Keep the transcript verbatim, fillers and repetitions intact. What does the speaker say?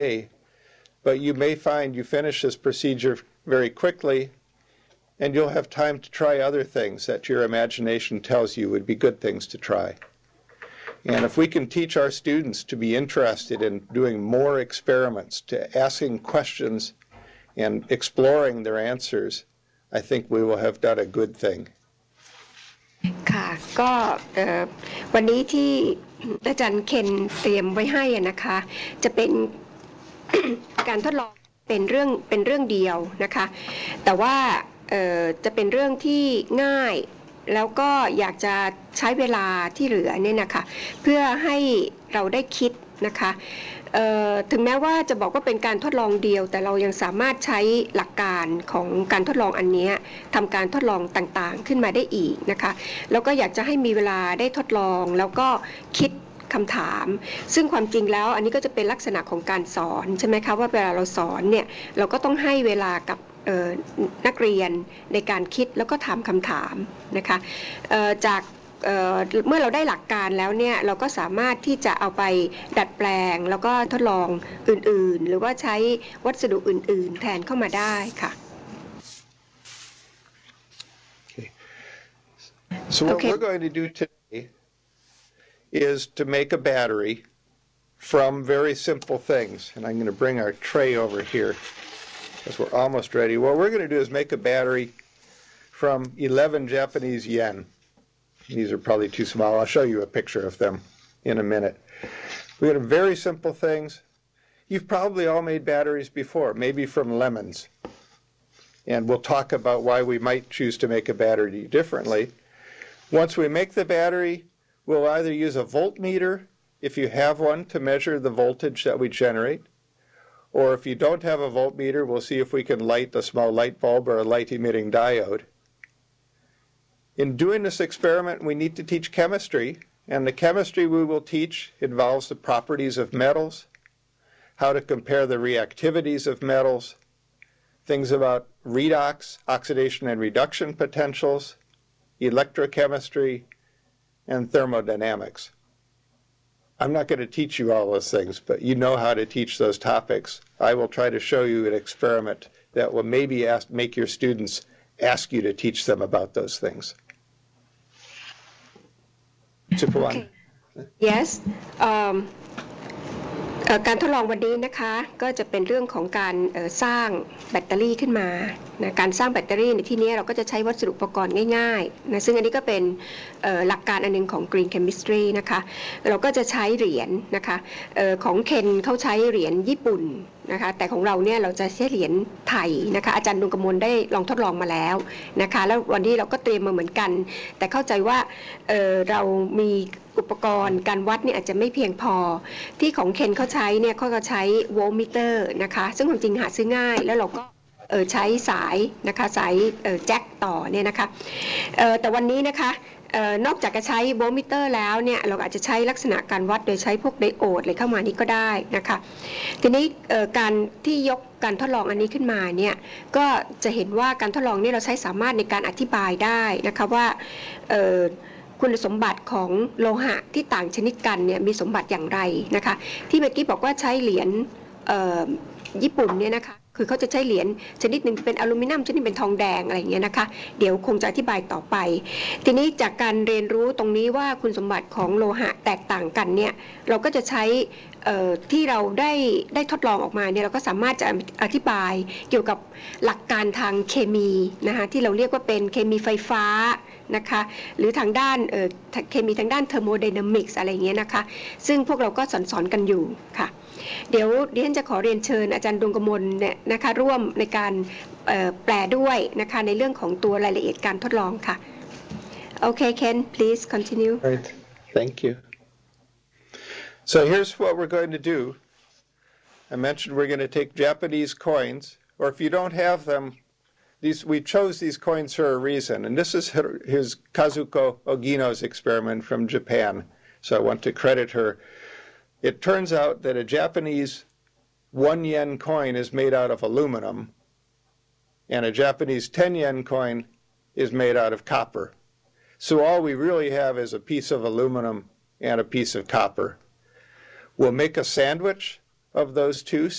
day, but you may find you finish this procedure very quickly, and you'll have time to try other things that your imagination tells you would be good things to try. And if we can teach our students to be interested in doing more experiments, to asking questions and exploring their answers, I think we will have done a good thing. ค่ะก็วันนี้ที่อาจารย์เคนเตรียมไว้ให้นะคะจะเป็น การทดลองเป็นเรื่องเป็นเรื่องเดียวนะคะแต่ว่าจะเป็นเรื่องที่ง่ายแล้วก็อยากจะใช้เวลาที่เหลือเนี่ยนะคะเพื่อให้เราได้คิดนะคะถึงแม้ว่าจะบอกว่าเป็นการทดลองเดียวแต่เรายังสามารถใช้หลักการของการทดลองอันนี้ทำการทดลองต่างๆขึ้นมาได้อีกนะคะแล้วก็อยากจะให้มีเวลาได้ทดลองแล้วก็คิดคำถามซึ่งความจริงแล้วอันนี้ก็จะเป็นลักษณะของการสอนใช่ไหมคะว่าเวลาเราสอนเนี่ยเราก็ต้องให้เวลากับนักเรียนในการคิดแล้วก็ถามคำถามนะคะจากเมื่อเราได้หลักการแล้วเนี่ยเราก็สามารถที่จะเอาไปดัดแปลงแล้วก็ทดลองอื่นๆหรือว่าใช้วัสดุอื่นๆแทนเข้ามาได้ค่ะ Okay. So what okay. we're going to do today is to make a battery from very simple things, and I'm going to bring our tray over here because we're almost ready. What we're going to do is make a battery from eleven Japanese yen. These are probably too small. I'll show you a picture of them in a minute. We're going to very simple things. You've probably all made batteries before, maybe from lemons. And we'll talk about why we might choose to make a battery differently. Once we make the battery, we'll either use a voltmeter, if you have one, to measure the voltage that we generate. Or if you don't have a voltmeter, we'll see if we can light a small light bulb or a light-emitting diode. In doing this experiment, we need to teach chemistry, and the chemistry we will teach involves the properties of metals, how to compare the reactivities of metals, things about redox, oxidation and reduction potentials, electrochemistry, and thermodynamics. I'm not going to teach you all those things, but you know how to teach those topics. I will try to show you an experiment that will maybe ask, make your students ask you to teach them about those things. Okay. Yes. Um, การทดลองวันนี้นะคะก็จะเป็นเรื่องของการสร้างแบตเตอรี่ขึ้นมานะการสร้างแบตเตอรี่ในที่นี้เราก็จะใช้วัสดุอุปกรณ์ง่ายๆนะซึ่งอันนี้ก็เป็นหลักการอันนึงของ Green Chemistry นะคะเราก็จะใช้เหรียญนะคะของเคนเขาใช้เหรียญญี่ปุ่นนะคะแต่ของเราเนี่ยเราจะใช้เหรียญไทยนะคะอาจารย์ดวงกมลได้ลองทดลองมาแล้วนะคะแล้ววันนี้เราก็เตรียมมาเหมือนกันแต่เข้าใจว่า เ, เรามีอุปกรณ์การวัดเนี่ยอาจจะไม่เพียงพอที่ของเคนเขาใช้เนี่ยเขาก็ใช้โวลต์มิเตอร์นะคะซึ่งความจริงหาซื้อง่ายแล้วเราก็ใช้สายนะคะสายแจ็คต่อเนี่ยนะคะแต่วันนี้นะคะนอกจากจะใช้โวลต์มิเตอร์แล้วเนี่ยเราอาจจะใช้ลักษณะการวัดโดยใช้พวกไดโอดอะไรเข้ามานี้ก็ได้นะคะทีนี้การที่ยกการทดลองอันนี้ขึ้นมาเนี่ยก็จะเห็นว่าการทดลองนี้เราใช้สามารถในการอธิบายได้นะคะว่าคุณสมบัติของโลหะที่ต่างชนิดกันเนี่ยมีสมบัติอย่างไรนะคะที่เมื่อกี้บอกว่าใช้เหรียญญี่ปุ่นเนี่ยนะคะคือเขาจะใช้เหรียญชนิดหนึ่งเป็นอลูมิเนียมชนิดเป็นทองแดงอะไรอย่างเงี้ยนะคะเดี๋ยวคงจะอธิบายต่อไปทีนี้จากการเรียนรู้ตรงนี้ว่าคุณสมบัติของโลหะแตกต่างกันเนี่ยเราก็จะใช้ที่เราได้ได้ทดลองออกมาเนี่ยเราก็สามารถจะอธิบายเกี่ยวกับหลักการทางเคมีนะคะที่เราเรียกว่าเป็นเคมีไฟฟ้านะคะหรือทางด้านเคมีทางด้านเทอร์โมไดนามิกส์อะไรอย่างเงี้ยนะคะซึ่งพวกเราก็สอนสอนกันอยู่ค่ะเดี๋ยวดิฉันจะขอเรียนเชิญอาจารย์ดวงกมลเนี่ยนะคะร่วมในการแปลด้วยนะคะในเรื่องของตัวรายละเอียดการทดลองค่ะ Okay, Ken, please continue. Right. Thank you. So here's what we're going to do. I mentioned we're going to take Japanese coins, or if you don't have them, these we chose these coins for a reason, and this is his Kazuko Ogino's experiment from Japan. So I want to credit her. It turns out that a Japanese one yen coin is made out of aluminum, and a Japanese ten yen coin is made out of copper. So all we really have is a piece of aluminum and a piece of copper. We'll make a sandwich of those two